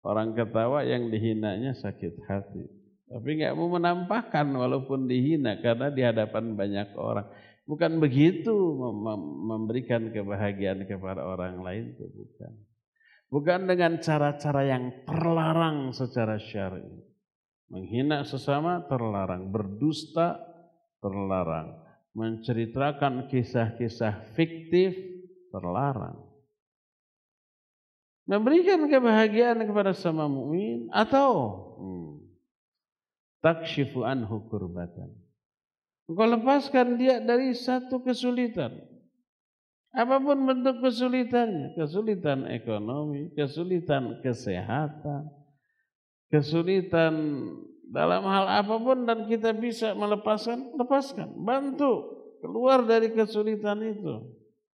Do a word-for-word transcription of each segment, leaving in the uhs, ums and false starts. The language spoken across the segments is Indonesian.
Orang ketawa yang dihinanya sakit hati. Tapi nggak mau menampakkan walaupun dihina karena di hadapan banyak orang. Bukan begitu memberikan kebahagiaan kepada orang lain itu bukan. Bukan dengan cara-cara yang terlarang secara syar'i. Menghina sesama terlarang, berdusta terlarang, menceritakan kisah-kisah fiktif terlarang. Memberikan kebahagiaan kepada sama mukmin atau hmm, takshifu anhu kurbatan. Engkau lepaskan dia dari satu kesulitan. Apapun bentuk kesulitannya, kesulitan ekonomi, kesulitan kesehatan, kesulitan dalam hal apapun dan kita bisa melepaskan, lepaskan, bantu keluar dari kesulitan itu.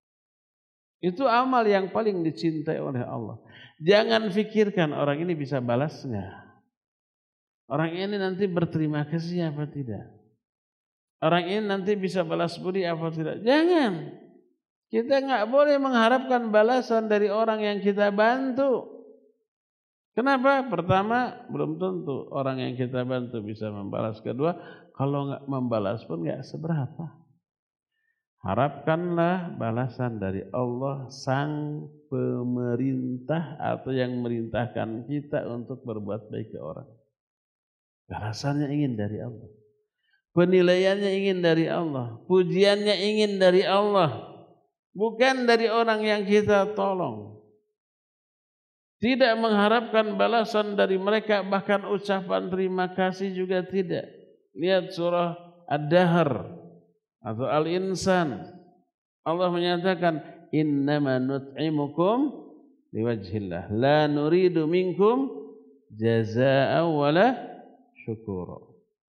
Itu amal yang paling dicintai oleh Allah. Jangan fikirkan orang ini bisa balas enggak. Orang ini nanti berterima kasih apa tidak. Orang ini nanti bisa balas budi apa tidak. Jangan. Kita enggak boleh mengharapkan balasan dari orang yang kita bantu. Kenapa? Pertama, belum tentu orang yang kita bantu bisa membalas. Kedua, kalau enggak membalas pun enggak seberapa. Harapkanlah balasan dari Allah sang pemerintah atau yang merintahkan kita untuk berbuat baik ke orang. Balasannya ingin dari Allah. Penilaiannya ingin dari Allah. Pujiannya ingin dari Allah. Bukan dari orang yang kita tolong. Tidak mengharapkan balasan dari mereka, bahkan ucapan terima kasih juga tidak. Lihat surah Ad-Dahr atau Al-Insan. Allah menyatakan, innama nut'imukum liwajhillah, la nuridu minkum jazaa'an wala syukura.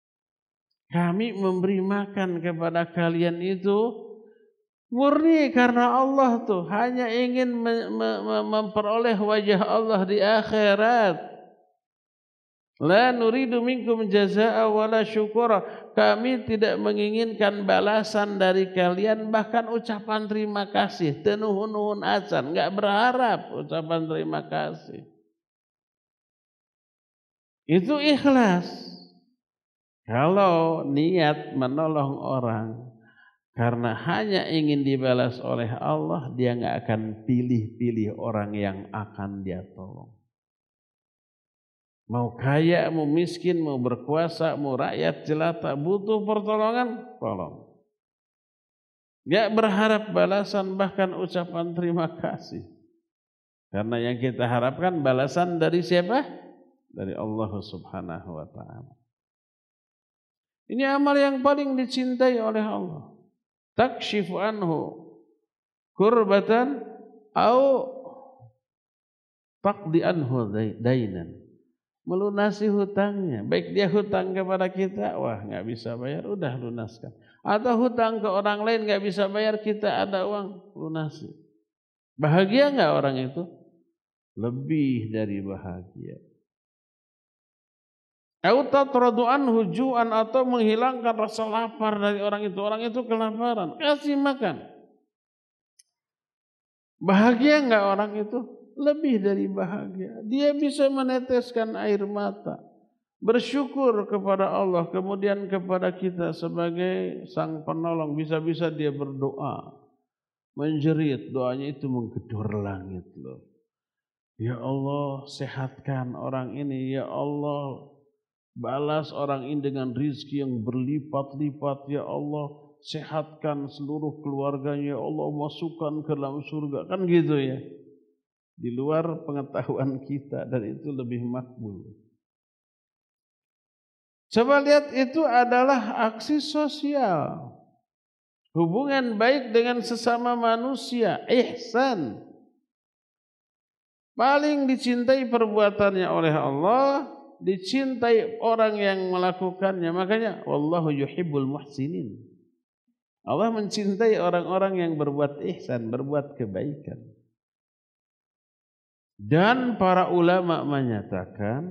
Kami memberi makan kepada kalian itu murni karena Allah tuh hanya ingin memperoleh wajah Allah di akhirat. La nuridu minkum jazaa'a wala syukura. Kami tidak menginginkan balasan dari kalian, bahkan ucapan terima kasih, tenuhun-nuhun acan, enggak berharap ucapan terima kasih. Itu ikhlas. Kalau niat menolong orang karena hanya ingin dibalas oleh Allah, dia enggak akan pilih-pilih orang yang akan dia tolong. Mau kaya, mau miskin, mau berkuasa, mau rakyat jelata, butuh pertolongan, tolong. Enggak berharap balasan, bahkan ucapan terima kasih. Karena yang kita harapkan balasan dari siapa? Dari Allah Subhanahu wa ta'ala. Ini amal yang paling dicintai oleh Allah. Takshifu anhu kurbatan au taqdi anhu dainan. Melunasi hutangnya. Baik dia hutang kepada kita, wah enggak bisa bayar, udah lunaskan. Atau hutang ke orang lain enggak bisa bayar, kita ada uang, lunasi. Bahagia enggak orang itu? Lebih dari bahagia. Au tatradu anhu ju'an, atau menghilangkan rasa lapar dari orang itu. Orang itu kelaparan, kasih makan. Bahagia enggak orang itu? Lebih dari bahagia. Dia bisa meneteskan air mata, bersyukur kepada Allah, kemudian kepada kita sebagai sang penolong. Bisa-bisa dia berdoa, menjerit, doanya itu menggedor langit loh. Ya Allah, sehatkan orang ini. Ya Allah, balas orang ini dengan rizki yang berlipat-lipat. Ya Allah, sehatkan seluruh keluarganya. Ya Allah, masukkan ke dalam surga. Kan gitu ya. Di luar pengetahuan kita, dan itu lebih makbul. Coba lihat, itu adalah aksi sosial. Hubungan baik dengan sesama manusia, ihsan. Paling dicintai perbuatannya oleh Allah, dicintai orang yang melakukannya. Makanya wallahu yuhibbul muhsinin. Allah mencintai orang-orang yang berbuat ihsan, berbuat kebaikan. Dan para ulama menyatakan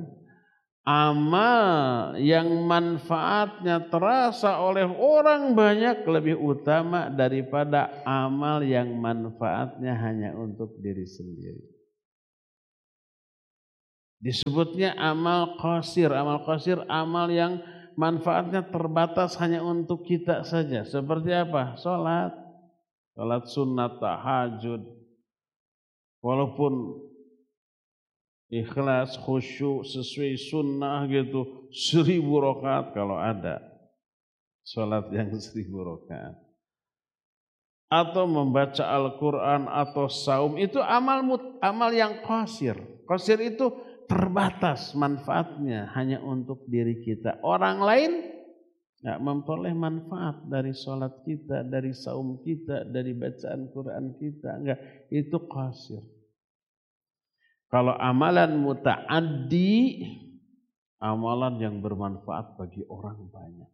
amal yang manfaatnya terasa oleh orang banyak lebih utama daripada amal yang manfaatnya hanya untuk diri sendiri. Disebutnya amal qasir. Amal qasir amal yang manfaatnya terbatas hanya untuk kita saja. Seperti apa? Salat. Salat sunat, tahajud. Walaupun ikhlas, khusyuk, sesuai sunnah gitu. Seribu rakaat kalau ada. Salat yang seribu rakaat. Atau membaca Al-Quran atau saum. Itu amal amal yang qasir. Qasir itu terbatas manfaatnya hanya untuk diri kita. Orang lain tidak memperoleh manfaat dari sholat kita, dari saum kita, dari bacaan Quran kita. Enggak, itu qasir. Kalau amalan muta'addi, amalan yang bermanfaat bagi orang banyak.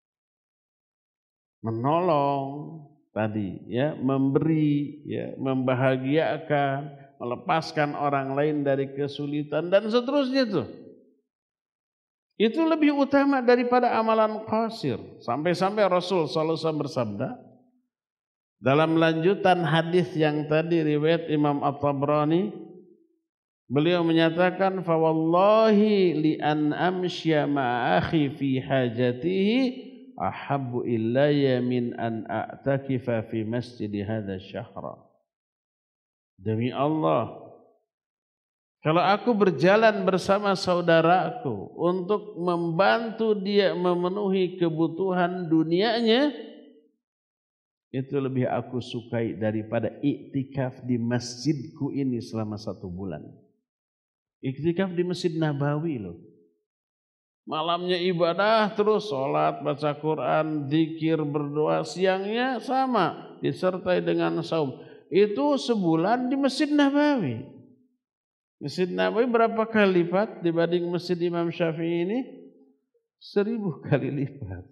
Menolong tadi, ya, memberi, ya, membahagiakan, melepaskan orang lain dari kesulitan dan seterusnya tuh. Itu lebih utama daripada amalan qasir. Sampai-sampai Rasul sallallahu alaihi wasallam bersabda dalam lanjutan hadis yang tadi riwayat Imam At-Tabrani, beliau menyatakan fa wallahi li an amsya ma akhi fi hajatihi ahabbu ilayya min an a'takifa fi masjid hadha syahra. Demi Allah, kalau aku berjalan bersama saudaraku untuk membantu dia memenuhi kebutuhan dunianya, itu lebih aku sukai daripada iktikaf di masjidku ini selama satu bulan. Iktikaf di Masjid Nabawi loh. Malamnya ibadah terus, sholat, baca Quran, zikir, berdoa. Siangnya sama, disertai dengan saum. Itu sebulan di Masjid Nabawi. Masjid Nabawi berapa kali lipat dibanding Masjid Imam Syafi'i ini? Seribu kali lipat.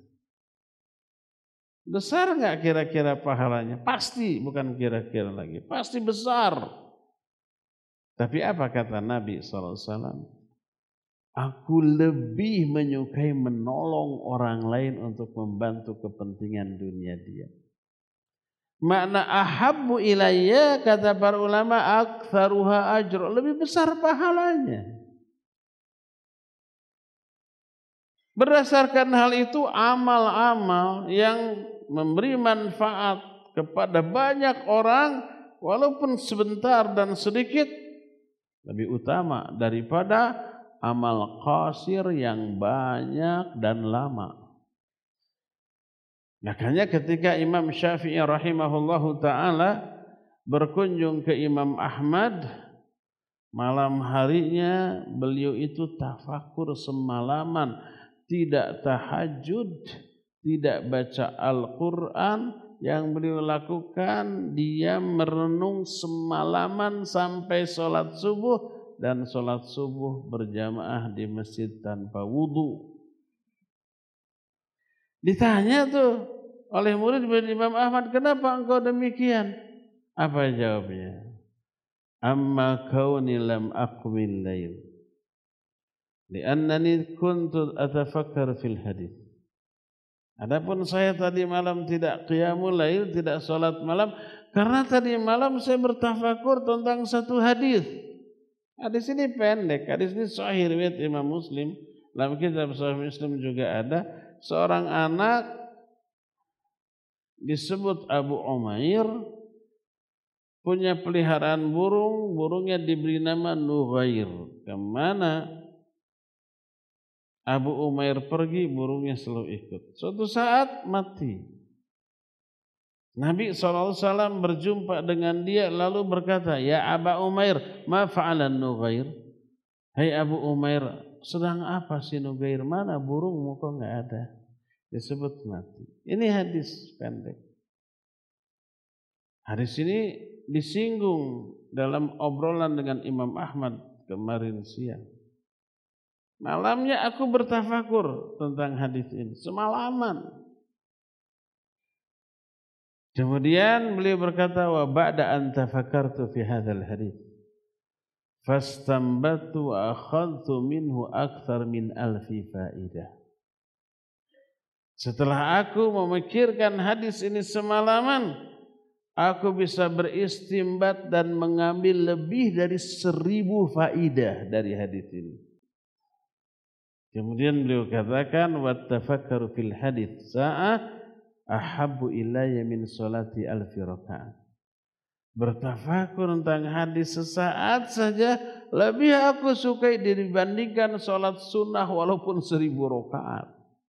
Besar nggak kira-kira pahalanya? Pasti, bukan kira-kira lagi. Pasti besar. Tapi apa kata Nabi shallallahu alaihi wasallam? Aku lebih menyukai menolong orang lain untuk membantu kepentingan dunia dia. Makna ahabbu ilayya, kata para ulama, aktsaruha ajra, lebih besar pahalanya. Berdasarkan hal itu, amal-amal yang memberi manfaat kepada banyak orang walaupun sebentar dan sedikit lebih utama daripada amal qasir yang banyak dan lama. Makanya ketika Imam Syafi'i rahimahullahu ta'ala berkunjung ke Imam Ahmad, malam harinya beliau itu tafakur semalaman, tidak tahajud, tidak baca Al-Quran. Yang beliau lakukan, dia merenung semalaman sampai sholat subuh, dan sholat subuh berjamaah di masjid tanpa wudu. Ditanya tuh oleh murid Imam Ahmad, kenapa engkau demikian? Apa jawabnya? Amma kauni lam aqmil lail li'annani kuntu atafakkar fil hadith. Adapun saya tadi malam tidak qiyamul lail, tidak salat malam, karena tadi malam saya bertafakur tentang satu hadis. Hadis ini pendek, hadis ini sahih riwayat Imam Muslim. Dalam kitab Sahih Muslim juga ada seorang anak disebut Abu Umair, punya peliharaan burung, burungnya diberi nama Nughair. Kemana Abu Umair pergi, burungnya selalu ikut. Suatu saat mati. Nabi shallallahu alaihi wasallam berjumpa dengan dia lalu berkata, ya Aba Umair, ma fa'alan Nughair? Hai Abu Umair, sedang apa si Nughair? Mana burungmu kok enggak ada? Disebut mati. Ini hadis pendek. Hadis ini disinggung dalam obrolan dengan Imam Ahmad kemarin siang. Malamnya aku bertafakur tentang hadis ini semalaman. Kemudian beliau berkata, wa ba'da an tafakkartu fi hadzal hadis fastambattu wa akhadtu minhu akthar min alfi faidah. Setelah aku memikirkan hadis ini semalaman, aku bisa beristimbat dan mengambil lebih dari seribu faidah dari hadis ini. Kemudian beliau katakan wattafakkaru fil hadits sa'ah ahabbu ilayya min salati alfi rakaat. Bertafakur tentang hadis sesaat saja lebih aku sukai dibandingkan salat sunnah walaupun seribu rakaat.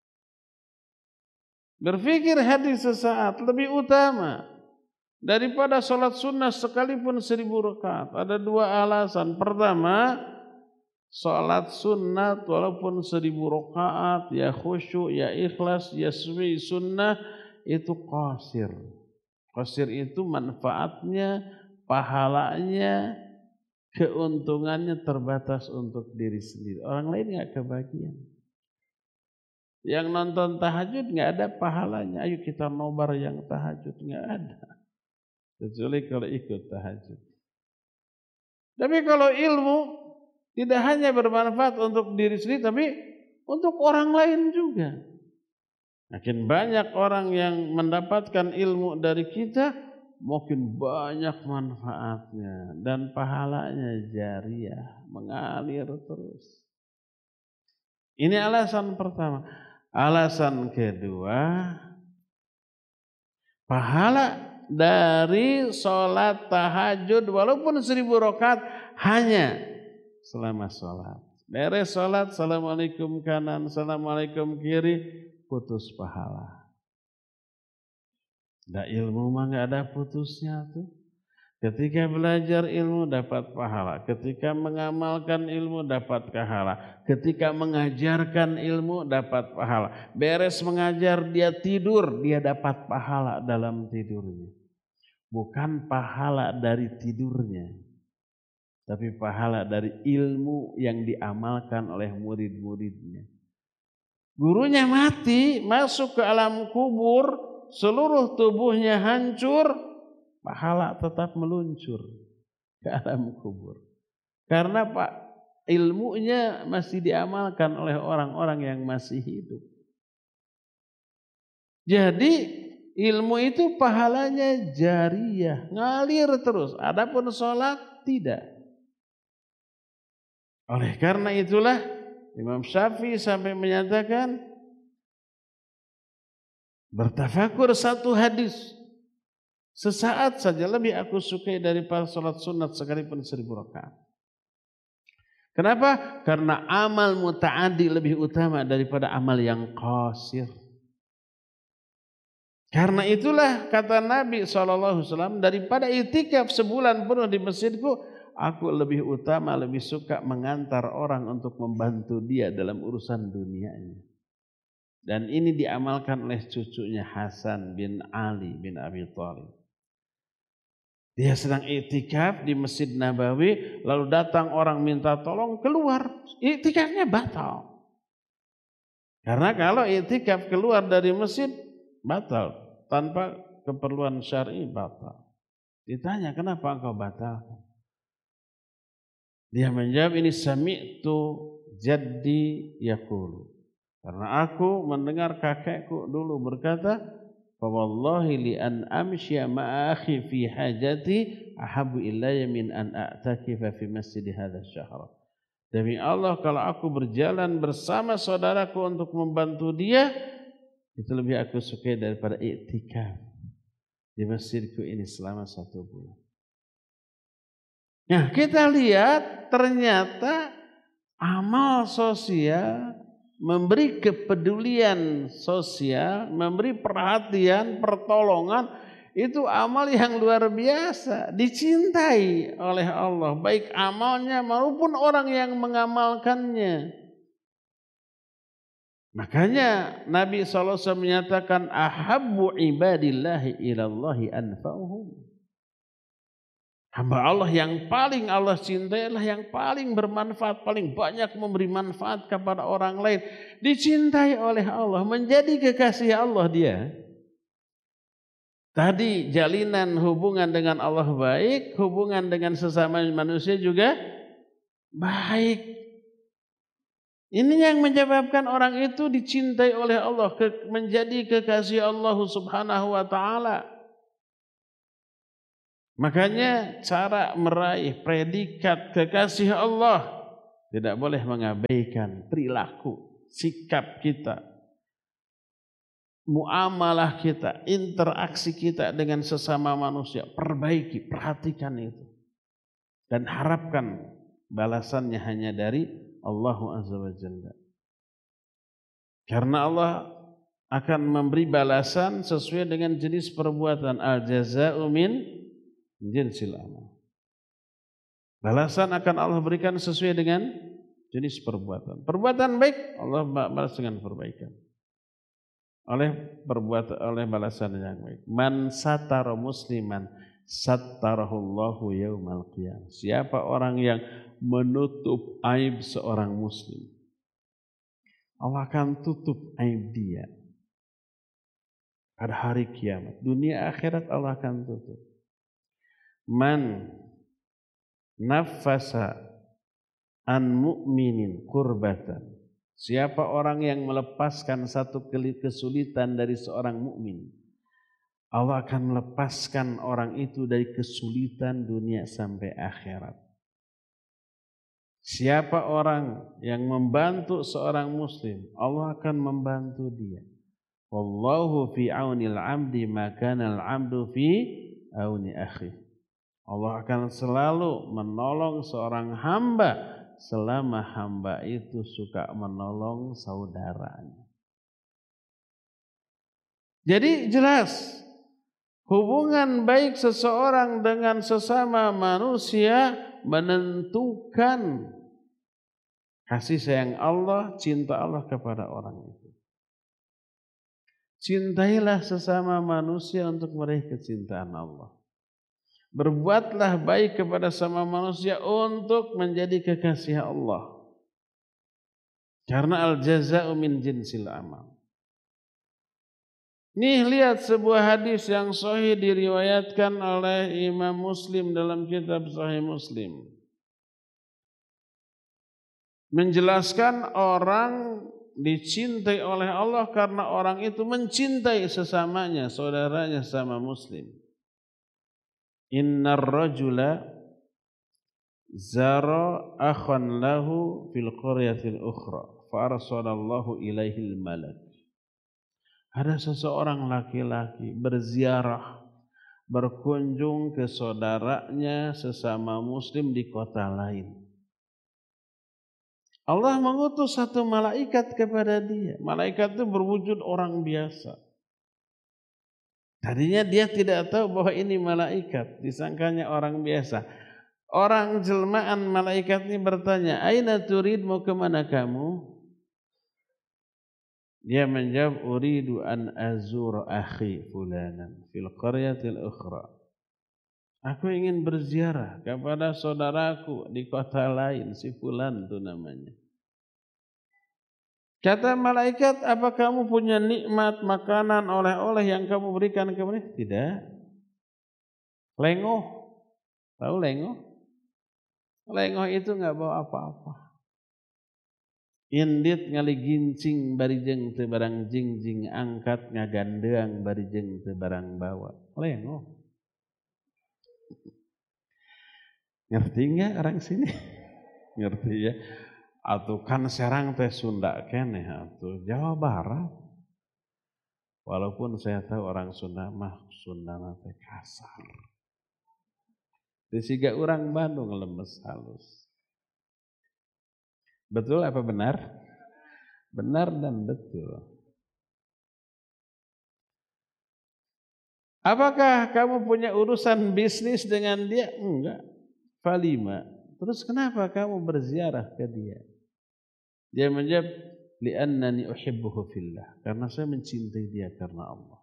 Berfikir hadis sesaat lebih utama daripada salat sunnah sekalipun seribu rakaat. Ada dua alasan. Pertama, salat sunnah walaupun seribu rakaat, ya khusyuk, ya ikhlas, ya suwi sunnah, itu qasir. Qasir itu manfaatnya, pahalanya, keuntungannya terbatas untuk diri sendiri. Orang lain nggak kebagian. Yang nonton tahajud nggak ada pahalanya. Ayo kita nobar yang tahajud, nggak ada. Kecuali kalau ikut tahajud. Tapi kalau ilmu tidak hanya bermanfaat untuk diri sendiri, tapi untuk orang lain juga. Makin banyak orang yang mendapatkan ilmu dari kita, makin banyak manfaatnya dan pahalanya jariah, mengalir terus. Ini alasan pertama. Alasan kedua, pahala dari sholat tahajud walaupun seribu rakaat hanya selama sholat. Beres sholat, assalamualaikum kanan, assalamualaikum kiri, putus pahala. Nah, ilmu mah nggak ada putusnya tuh. Ketika belajar ilmu dapat pahala, ketika mengamalkan ilmu dapat pahala, ketika mengajarkan ilmu dapat pahala. Beres mengajar dia tidur, dia dapat pahala dalam tidurnya. Bukan pahala dari tidurnya, tapi pahala dari ilmu yang diamalkan oleh murid-muridnya. Gurunya mati, masuk ke alam kubur, seluruh tubuhnya hancur, pahala tetap meluncur ke alam kubur. Karena Pak, ilmunya masih diamalkan oleh orang-orang yang masih hidup. Jadi ilmu itu pahalanya jariah, ngalir terus. Adapun sholat tidak. Oleh karena itulah Imam Syafi'i sampai menyatakan bertafakur satu hadis sesaat saja lebih aku sukai daripada salat sunat sekalipun seribu rakaat. Kenapa? Karena amal muta'addi lebih utama daripada amal yang qasir. Karena itulah kata Nabi shallallahu alaihi wasallam, daripada itikaf sebulan penuh di masjidku, aku lebih utama, lebih suka mengantar orang untuk membantu dia dalam urusan dunianya. Dan ini diamalkan oleh cucunya Hasan bin Ali bin Abi Thalib. Dia sedang itikaf di Masjid Nabawi, lalu datang orang minta tolong, keluar, itikafnya batal. Karena kalau itikaf keluar dari masjid, batal. Tanpa keperluan syar'i batal. Ditanya, kenapa engkau batal? Dia menjawab, ini sami'tu jaddi yaqulu. Karena aku mendengar kakekku dulu berkata, fa wallahi li an amshiya ma'a akhi fi hajati ahabbu ilayya min an a'takifa fi masjid hadha syahr. Demi Allah, kalau aku berjalan bersama saudaraku untuk membantu dia, itu lebih aku sukai daripada iktikaf di masjidku ini selama satu bulan. Nah, kita lihat ternyata amal sosial, memberi kepedulian sosial, memberi perhatian, pertolongan, itu amal yang luar biasa, dicintai oleh Allah, baik amalnya maupun orang yang mengamalkannya. Makanya Nabi shallallahu alaihi wasallam menyatakan ahabbu ibadillahi ilallahi anfa'uhum. Hamba Allah yang paling Allah cintai adalah yang paling bermanfaat, paling banyak memberi manfaat kepada orang lain. Dicintai oleh Allah, menjadi kekasih Allah dia. Tadi jalinan hubungan dengan Allah baik, hubungan dengan sesama manusia juga baik. Ini yang menyebabkan orang itu dicintai oleh Allah, menjadi kekasih Allah Subhanahu wa taala. Makanya cara meraih predikat kekasih Allah tidak boleh mengabaikan perilaku, sikap kita, muamalah kita, interaksi kita dengan sesama manusia. Perbaiki, perhatikan itu. Dan harapkan balasannya hanya dari Allah Azza wa Jalla. Karena Allah akan memberi balasan sesuai dengan jenis perbuatan. Al-jaza'u min jinsil amal. Balasan akan Allah berikan sesuai dengan jenis perbuatan. Perbuatan baik Allah balas dengan perbaikan. Oleh perbuatan oleh balasan yang baik. Man satara musliman sattarahullahu yaumal qiyamah. Siapa orang yang menutup aib seorang muslim, Allah akan tutup aib dia pada hari kiamat. Dunia akhirat Allah akan tutup. Man nafasa an mu'minin kurbatan. Siapa orang yang melepaskan satu kesulitan dari seorang mukmin, Allah akan melepaskan orang itu dari kesulitan dunia sampai akhirat. Siapa orang yang membantu seorang muslim, Allah akan membantu dia. Wallahu fi aunil 'abdi ma kana al-'abdu fi auni akhi. Allah akan selalu menolong seorang hamba selama hamba itu suka menolong saudaranya. Jadi jelas hubungan baik seseorang dengan sesama manusia menentukan kasih sayang Allah, cinta Allah kepada orang itu. Cintailah sesama manusia untuk meraih kecintaan Allah. Berbuatlah baik kepada sesama manusia untuk menjadi kekasih Allah. Karena al-jaza'u min jinsil amal. Nih lihat sebuah hadis yang sahih diriwayatkan oleh Imam Muslim dalam kitab Sahih Muslim. Menjelaskan orang dicintai oleh Allah karena orang itu mencintai sesamanya, saudaranya sama muslim. Innar rajula zara akhan lahu fil qaryatil ukhra fa arsalallahu ilaihil malak. Ada seseorang laki-laki berziarah, berkunjung ke saudaranya sesama muslim di kota lain. Allah mengutus satu malaikat kepada dia. Malaikat itu berwujud orang biasa. Tadinya dia tidak tahu bahwa ini malaikat, disangkanya orang biasa. Orang jelmaan malaikat ini bertanya, "Aina turid, mau kemana kamu?" Dia menjawab, "Uridu an azur akhi fulanan fil qaryatil ukhra." Aku ingin berziarah kepada saudaraku di kota lain, si fulan itu namanya. Kata malaikat, "Apa kamu punya nikmat, makanan, oleh-oleh yang kamu berikan kepada?" Tidak. Lengoh. Tahu lengoh? Lengoh itu enggak bawa apa-apa. Indit ngali gincing barijeng teu barang jingjing, angkat ngagandeang barijeng teu barang bawa. Lengoh. Ngerti enggak orang sini? Ngerti ya? Atuh kan Serang teh Sunda keneh atuh, Jawa Barat. Walaupun saya tahu orang Sunda mah Sunda teh kasar. Disiga urang Bandung lemes halus. Betul apa benar? Benar dan betul. Apakah kamu punya urusan bisnis dengan dia? Enggak. Falima. Terus kenapa kamu berziarah ke dia? Dia menjawab, li'annani uhibbuhu fillah. Karena saya mencintai dia karena Allah.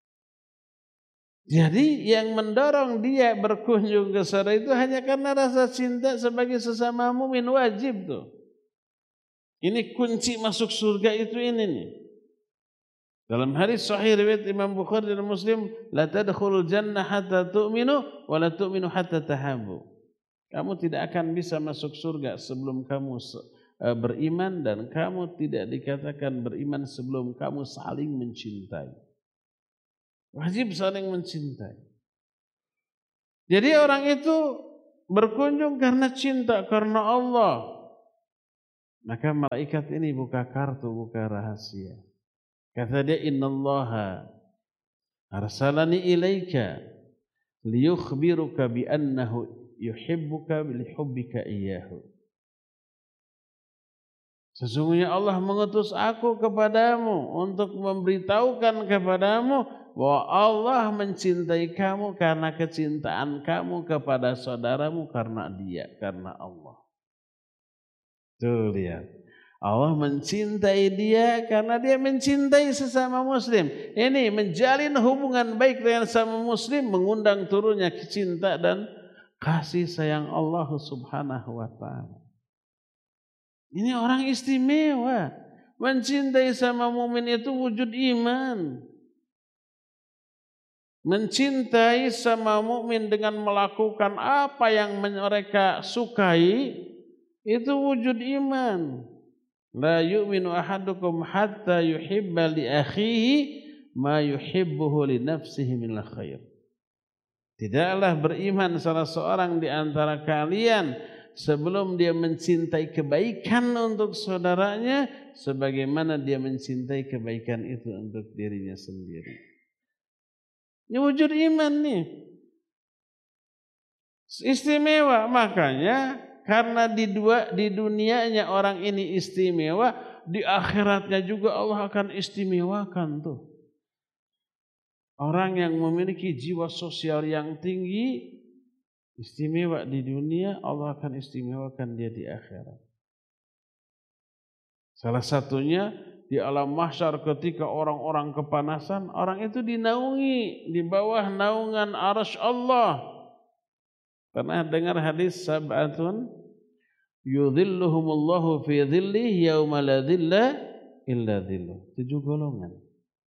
Jadi yang mendorong dia berkunjung ke sana itu hanya karena rasa cinta sebagai sesama mukmin, wajib tuh. Ini kunci masuk surga itu ini nih. Dalam hadis sahih riwayat Imam Bukhari dan Muslim, la tadkhulul jannah hatta tu'minu wa la tu'minu hatta tahabbu. Kamu tidak akan bisa masuk surga sebelum kamu beriman, dan kamu tidak dikatakan beriman sebelum kamu saling mencintai. Wajib saling mencintai. Jadi orang itu berkunjung karena cinta karena Allah. Maka malaikat ini buka kartu, buka rahasia. Kata dia, innallaha arsalani ilaika liyukhbiruka bi annahu yuhibbuka lihubbika iyyahu. Sesungguhnya Allah mengutus aku kepadamu untuk memberitahukan kepadamu bahwa Allah mencintai kamu karena kecintaan kamu kepada saudaramu karena dia, karena Allah. Tuh lihat. Allah mencintai dia karena dia mencintai sesama muslim. Ini menjalin hubungan baik dengan sesama muslim, mengundang turunnya cinta dan kasih sayang Allah Subhanahu wa ta'ala. Ini orang istimewa. Mencintai sama mukmin itu wujud iman. Mencintai sama mukmin dengan melakukan apa yang mereka sukai itu wujud iman. La yu'minu ahadukum hatta yuhibba li akhihi ma yuhibbuhu li nafsihi minal khair. Tidaklah beriman salah seorang di antara kalian sebelum dia mencintai kebaikan untuk saudaranya sebagaimana dia mencintai kebaikan itu untuk dirinya sendiri. Ini wujud iman nih. Istimewa, makanya karena di dua di dunianya orang ini istimewa, di akhiratnya juga Allah akan istimewakan tuh. Orang yang memiliki jiwa sosial yang tinggi istimewa di dunia, Allah akan istimewakan dia di akhirat. Salah satunya di alam mahsyar ketika orang-orang kepanasan, orang itu dinaungi di bawah naungan arsy Allah. Pernah dengar hadis sab'atun yudhilluhumullahu fi dhillihi yauma la dhilla illa dhilluh. Tujuh golongan.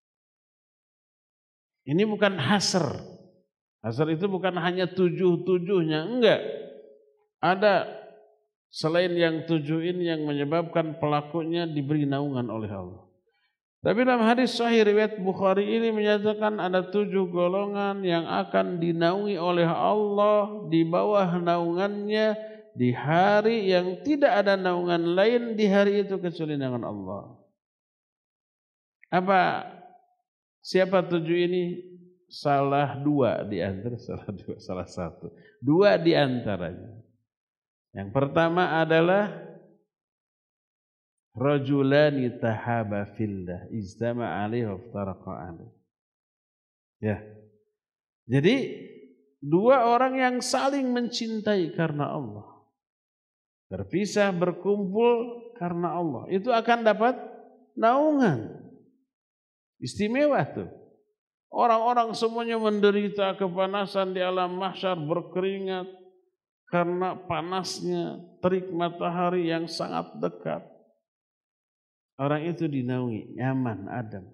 Ini bukan hasr. Hasr itu bukan hanya tujuh-tujuhnya, enggak. Ada selain yang tujuh ini yang menyebabkan pelakunya diberi naungan oleh Allah. Tapi dalam hadis sahih riwayat Bukhari ini menyatakan ada tujuh golongan yang akan dinaungi oleh Allah di bawah naungannya di hari yang tidak ada naungan lain di hari itu kecuali naungan Allah. Apa? Siapa tujuh ini? Salah dua di antara salah dua salah satu dua di antaranya. Yang pertama adalah rajulani tahaba fillah ijtama'a alaihi wa iftaraqa alaihi. Ya. Jadi dua orang yang saling mencintai karena Allah, berpisah berkumpul karena Allah, itu akan dapat naungan. Istimewa tuh. Orang-orang semuanya menderita kepanasan di alam mahsyar, berkeringat karena panasnya terik matahari yang sangat dekat. Orang itu dinaungi, nyaman, adem.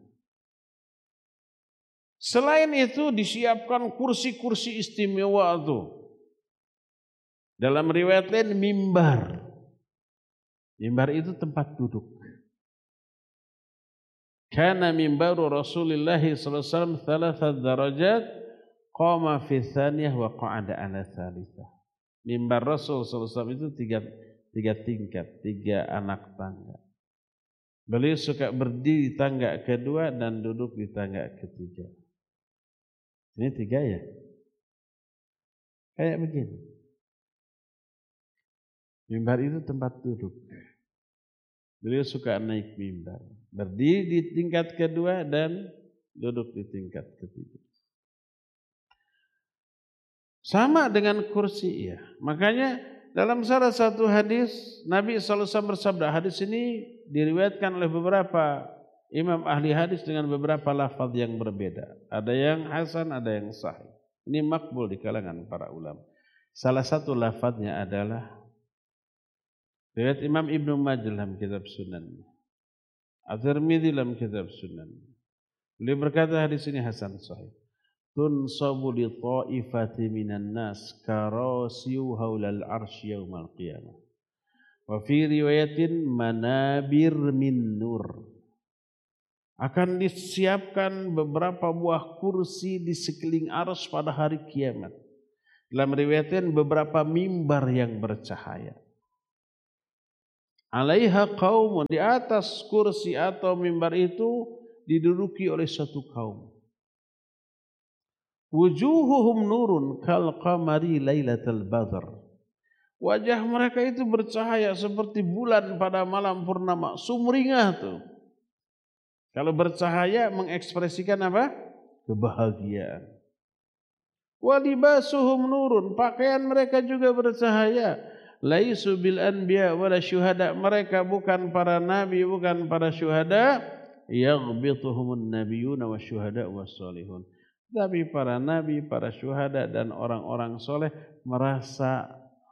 Selain itu disiapkan kursi-kursi istimewa itu. Dalam riwayat lain mimbar. Mimbar itu tempat duduk. Kana mimbaru Rasulullah sallallahu alaihi wasallam thalathat darajat qama fi tsaniyah wa qa'ada ala tsalitsah. Mimbar Rasul sallallahu alaihi wasallam itu tiga, tiga tingkat, tiga anak tangga. Beliau suka berdiri di tangga kedua dan duduk di tangga ketiga. Ini tiga ya? Kayak begini. Mimbar itu tempat duduk. Beliau suka naik mimbar. Berdiri di tingkat kedua dan duduk di tingkat ketiga. Sama dengan kursi ya. Makanya dalam salah satu hadis Nabi sallallahu alaihi wasallam bersabda, hadis ini diriwayatkan oleh beberapa imam ahli hadis dengan beberapa lafaz yang berbeda. Ada yang hasan, ada yang sahih. Ini makbul di kalangan para ulama. Salah satu lafaznya adalah riwayat Imam Ibnu Majah dalam kitab Sunan, At-Tirmidzi dalam kitab Sunan. Beliau berkata hadis ini hasan sahih. Tunsabu li ta'ifati minan nas karasiyu haulal arsy yaumal qiyamah. Wa fi riwayatin manabir min nur. Akan disiapkan beberapa buah kursi di sekeliling arsy pada hari kiamat. Dalam riwayatnya beberapa mimbar yang bercahaya. Alaiha qaumun, di atas kursi atau mimbar itu diduduki oleh satu kaum. Wujuhuhum nurun kal qamari lailatul badr. Wajah mereka itu bercahaya seperti bulan pada malam purnama, sumringah tuh. Kalau bercahaya mengekspresikan apa? Kebahagiaan. Wa libasuhum nurun, pakaian mereka juga bercahaya. Laisu bil anbiya wala syuhada, mereka bukan para nabi, bukan para syuhada. Yaghbituhumun nabiyuna wasyuhada wassalihun. Tapi para nabi, para syuhada dan orang-orang soleh merasa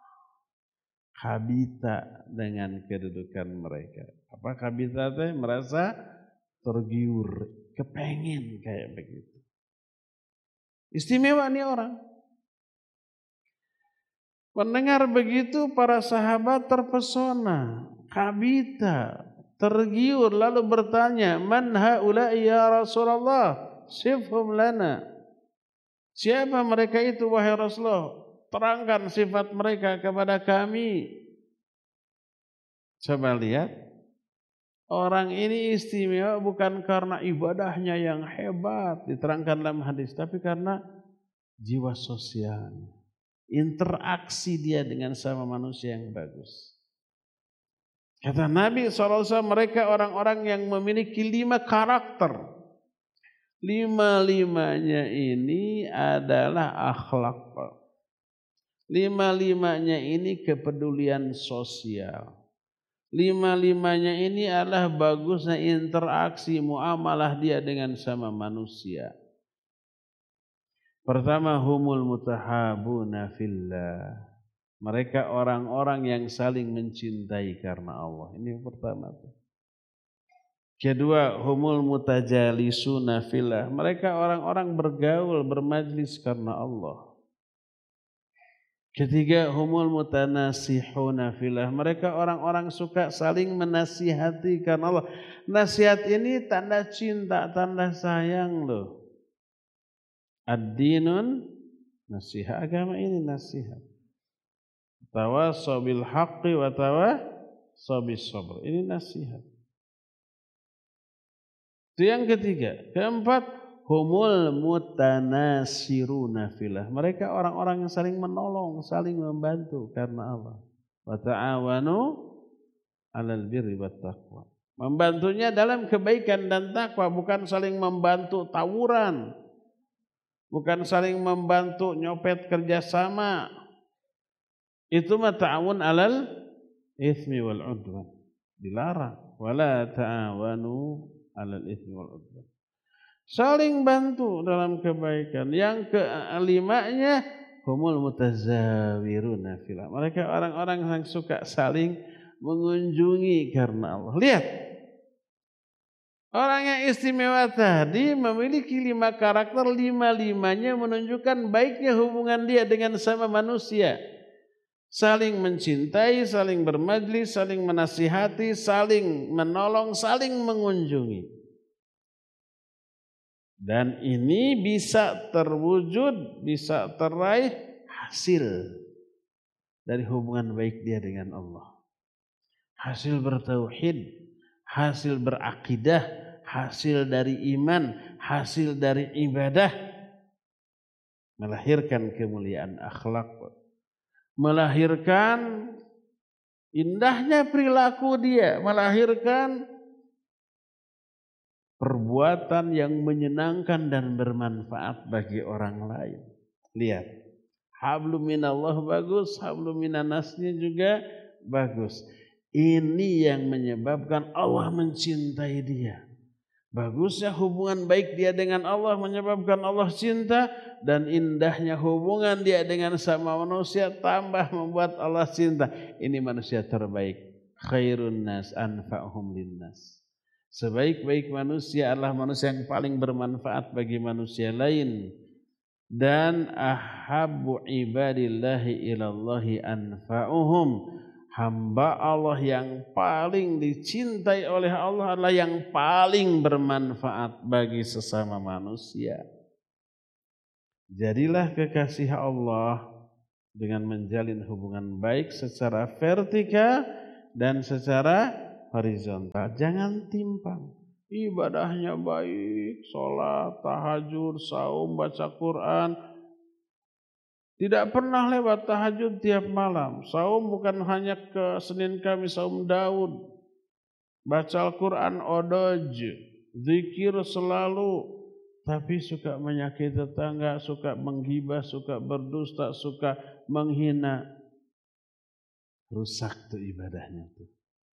kabita dengan kedudukan mereka. Apa kabita teh? Merasa tergiur, kepengen kayak begitu. Istimewa nih orang. Mendengar begitu para sahabat terpesona, kabita, tergiur, lalu bertanya, "Man haula'i ya Rasulullah? Sifhum lana." Siapa mereka itu wahai Rasulullah? Terangkan sifat mereka kepada kami. Coba lihat. Orang ini istimewa bukan karena ibadahnya yang hebat diterangkan dalam hadis, tapi karena jiwa sosialnya, interaksi dia dengan sama manusia yang bagus. Kata Nabi shallallahu alaihi wasallam, mereka orang-orang yang memiliki lima karakter. Lima-limanya ini adalah akhlak. Lima-limanya ini kepedulian sosial. Lima-limanya ini adalah bagusnya interaksi muamalah dia dengan sama manusia. Pertama, humul mutahabuna fillah. Mereka orang-orang yang saling mencintai karena Allah. Ini yang pertama. Kedua, humul mutajalisuna fillah. Mereka orang-orang bergaul, bermajlis karena Allah. Ketiga, humul mutanasihuna fillah. Mereka orang-orang suka saling menasihati karena Allah. Nasihat ini tanda cinta, tanda sayang loh. Ad-dinun nasihat, agama ini nasihat. Tawassaw bil haqqi wa tawassaw bis sabr. Ini nasihat. Itu yang ketiga. Keempat, humul mutanasiruna fillah. Mereka orang-orang yang saling menolong, saling membantu karena Allah. Wa ta'awanu 'alal birri wat taqwa. Membantunya dalam kebaikan dan takwa, bukan saling membantu tawuran. Bukan saling membantu nyopet kerjasama. Itu mah ta'awun 'alal itsmi wal 'udwan. Dilarang. Wala ta'awanu 'alal itsmi wal 'udwan. Saling bantu dalam kebaikan. Yang kelimanya, humul mutazawiruna fillah. Mereka orang-orang yang suka saling mengunjungi karena Allah. Lihat. Orang yang istimewa tadi memiliki lima karakter, lima-limanya menunjukkan baiknya hubungan dia dengan sama manusia. Saling mencintai, saling bermajlis, saling menasihati, saling menolong, saling mengunjungi. Dan ini bisa terwujud, bisa teraih hasil dari hubungan baik dia dengan Allah. Hasil bertauhid, hasil berakidah, hasil dari iman, hasil dari ibadah. Melahirkan kemuliaan akhlak. Melahirkan indahnya perilaku dia. Melahirkan perbuatan yang menyenangkan dan bermanfaat bagi orang lain. Lihat, hablum minallah bagus, hablum minannasnya juga bagus. Ini yang menyebabkan Allah mencintai dia. Bagusnya hubungan baik dia dengan Allah menyebabkan Allah cinta, dan indahnya hubungan dia dengan sama manusia tambah membuat Allah cinta. Ini manusia terbaik. Khairun nas anfa'uhum linnas. Sebaik-baik manusia adalah manusia yang paling bermanfaat bagi manusia lain. Dan ahabbu ibadillahi ilallahi anfa'uhum. Hamba Allah yang paling dicintai oleh Allah adalah yang paling bermanfaat bagi sesama manusia. Jadilah kekasih Allah dengan menjalin hubungan baik secara vertikal dan secara horizontal. Jangan timpang. Ibadahnya baik, sholat, tahajud, saum, baca Quran. Tidak pernah lewat tahajud tiap malam. Saum bukan hanya ke Senin Kamis, saum Daud. Baca Al-Quran odoj, zikir selalu. Tapi suka menyakiti tetangga, suka menggibah, suka berdusta, suka menghina. Rusak tuh ibadahnya tuh.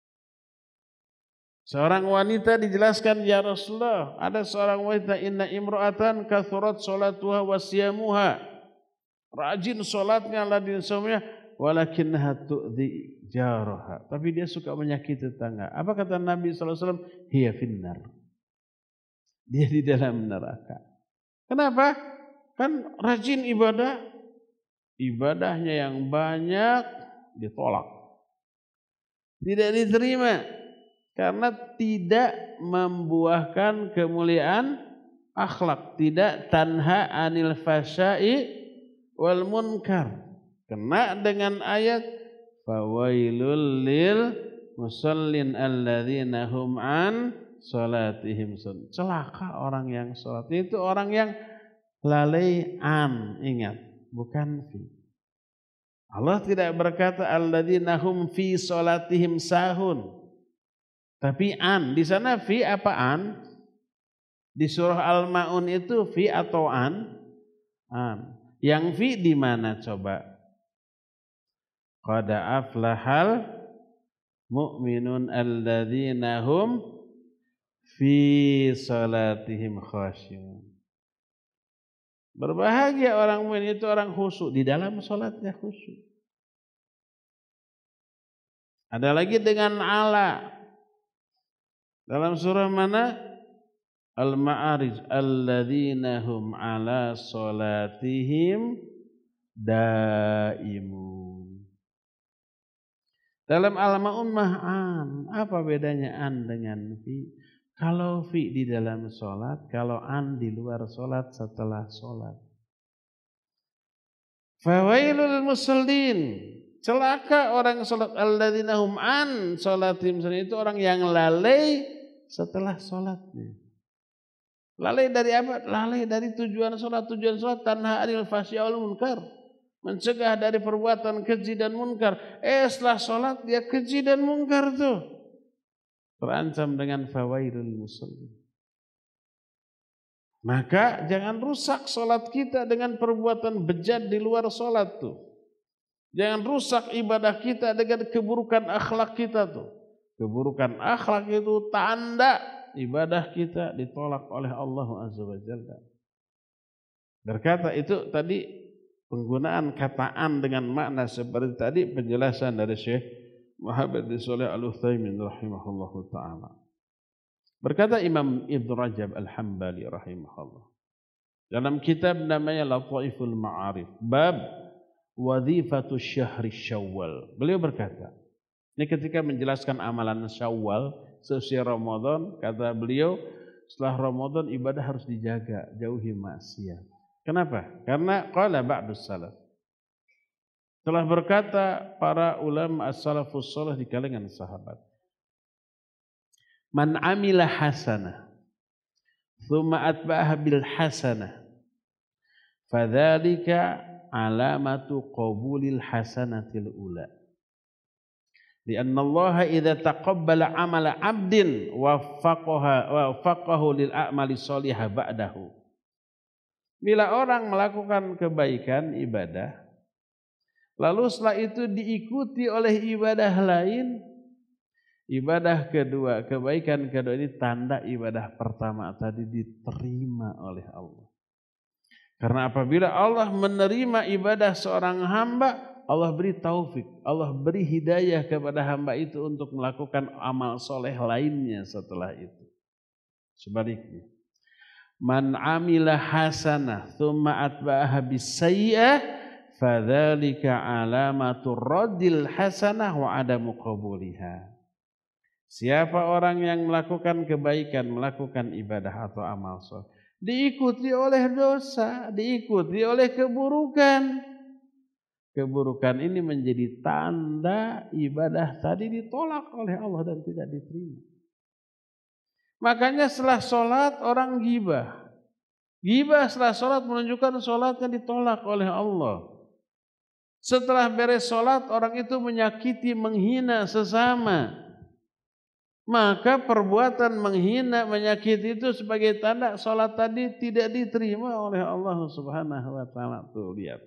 Seorang wanita dijelaskan, ya Rasulullah, ada seorang wanita, inna imra'atan kathurat sholatuha wa siyamuha. Rajin sholatnya, ladin saumnya, walakinnaha tu'dhi jaraha. Tapi dia suka menyakiti tetangga. Apa kata Nabi shallallahu alaihi wasallam? Hiya finnar. Dia di dalam neraka. Kenapa? Kan rajin ibadah, ibadahnya yang banyak ditolak, tidak diterima. Karena tidak membuahkan kemuliaan akhlak, tidak tanha anil fasya'i wal munkar. Kena dengan ayat fawailul lil musallin alladzina hum an salatihim sun. Celaka orang yang salat. Itu orang yang lalai an, ingat, bukan fi. Allah tidak berkata alladzina hum fi salatihim sahun. Tapi an, di sana fi apa an? Di surah Al-Maun itu fi atau an? An. Yang fi di mana coba? Qad aflahal mu'minun alladzina hum fi salatihim khasyun. Berbahagia orang mukmin itu orang khusyuk, di dalam salatnya khusyuk. Ada lagi dengan ala. Dalam surah mana? Al-Ma'arij alladzina hum ala salatihim daimun. Dalam Al-Ma'un ma'an. Apa bedanya an dengan fi? Kalau fi di dalam salat, kalau an di luar salat setelah salat. Fawailul musallin. Celaka orang salat alladzina hum an salatihim, itu orang yang lalai setelah salatnya. Lalai dari apa? Lalai dari tujuan salat. Tujuan salat tanha anil fasyi wal munkar, mencegah dari perbuatan keji dan munkar. Eh setelah salat dia keji dan munkar tuh, terancam dengan fawailul musallin. Maka jangan rusak salat kita dengan perbuatan bejat di luar salat tuh. Jangan rusak ibadah kita dengan keburukan akhlak kita tuh. Keburukan akhlak itu tanda ibadah kita ditolak oleh Allah Azza wa Jalla. Berkata itu tadi penggunaan kataan dengan makna seperti tadi, penjelasan dari Syekh Muhammad bin Shalih Al-Utsaimin rahimahullahu taala. Berkata Imam Ibn Rajab Al-Hambali rahimahullah dalam kitab namanya Lataiful Ma'arif, bab Wadhifatus syahri Syawal. Beliau berkata, ini ketika menjelaskan amalan Syawal sesuai Ramadan, kata beliau, setelah Ramadan ibadah harus dijaga, jauhi maksiat. Kenapa? Karena qala ba'dus salaf. Telah berkata para ulama as-salafus salih di kalangan sahabat, man amila hasanah thumma atba'aha bil hasanah fadzalika alamatu qabulil hasanatil ula. Lianna Allah idza taqabbala amala 'abdin waffaqaha waffaqahu lil a'mali shalihah ba'dahu. Bila orang melakukan kebaikan ibadah, lalu setelah itu diikuti oleh ibadah lain, ibadah kedua, kebaikan kedua ini tanda ibadah pertama tadi diterima oleh Allah. Karena apabila Allah menerima ibadah seorang hamba, Allah beri taufik, Allah beri hidayah kepada hamba itu untuk melakukan amal soleh lainnya setelah itu. Sebaliknya, man amila hasanah thumma atba'aha bisayyi'ah fadzalika alamatu raddil hasanah wa adamu qabuliha. Siapa orang yang melakukan kebaikan, melakukan ibadah atau amal soleh, diikuti oleh dosa, diikuti oleh keburukan, keburukan ini menjadi tanda ibadah tadi ditolak oleh Allah dan tidak diterima. Makanya setelah sholat orang ghibah. Ghibah setelah sholat menunjukkan sholatnya ditolak oleh Allah. Setelah beres sholat orang itu menyakiti, menghina sesama. Maka perbuatan menghina, menyakiti itu sebagai tanda sholat tadi tidak diterima oleh Allah Subhanahu wa taala. Tuh lihat.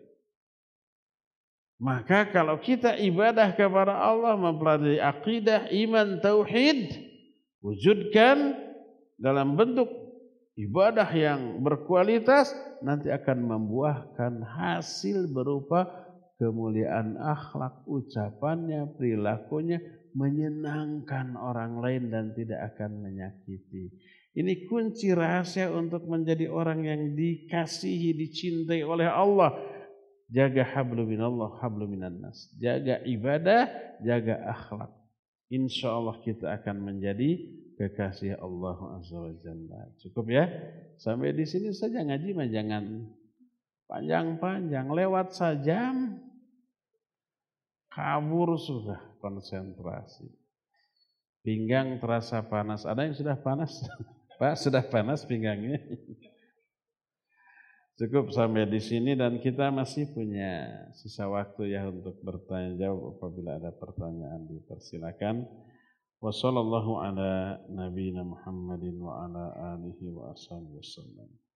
Maka kalau kita ibadah kepada Allah mempelajari akidah, iman, tauhid, wujudkan dalam bentuk ibadah yang berkualitas, nanti akan membuahkan hasil berupa kemuliaan akhlak, ucapannya, perilakunya, menyenangkan orang lain dan tidak akan menyakiti. Ini kunci rahasia untuk menjadi orang yang dikasihi, dicintai oleh Allah. Jaga hablu minallah, hablu minan nas. Jaga ibadah, jaga akhlak. Insya Allah kita akan menjadi kekasih Allah Azza wa Jalla. Cukup ya? Sampai di sini saja ngaji mah jangan panjang-panjang. Lewat sajam kabur sudah konsentrasi. Pinggang terasa panas. Ada yang sudah panas? Pak, sudah panas pinggangnya? Cukup sampai di sini dan kita masih punya sisa waktu ya untuk bertanya jawab. Apabila ada pertanyaan dipersilakan. Wassallallahu ala nabiyina Muhammadin wa ala alihi wa ashabihi wasallam.